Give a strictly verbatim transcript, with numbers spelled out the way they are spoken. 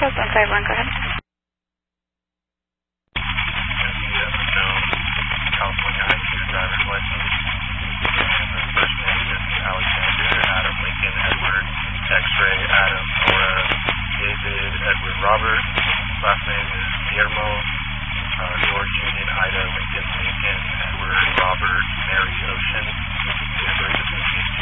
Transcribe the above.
Post one five one, go ahead. California high school driver's license. The first name is Alexander Adam Lincoln Edward X-ray Adam Nora David Edward Robert. Last name is Guillermo uh, George Union Ida Lincoln Lincoln Edward Robert Mary Ocean.